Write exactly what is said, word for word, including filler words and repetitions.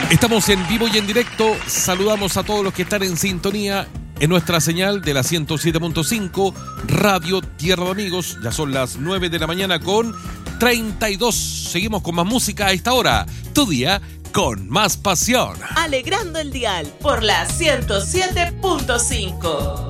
Estamos en vivo y en directo. Saludamos a todos los que están en sintonía en nuestra señal de la ciento siete punto cinco Radio Tierra de Amigos. Ya son las nueve de la mañana con treinta y dos. Seguimos con más música a esta hora. Tu día con más pasión. Alegrando el dial por la ciento siete punto cinco.